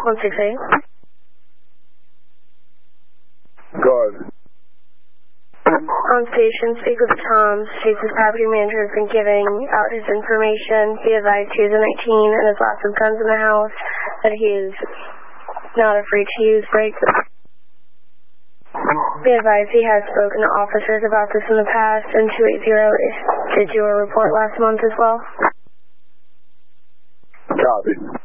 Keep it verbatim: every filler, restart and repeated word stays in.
one six eight. Go ahead. On station, speak with Tom. States his property manager has been giving out his information. Be advised he is nineteen and has lots of guns in the house, that he is not afraid to use brakes. Be advised he has spoken to officers about this in the past, and two eighty did do a report last month as well. Copy.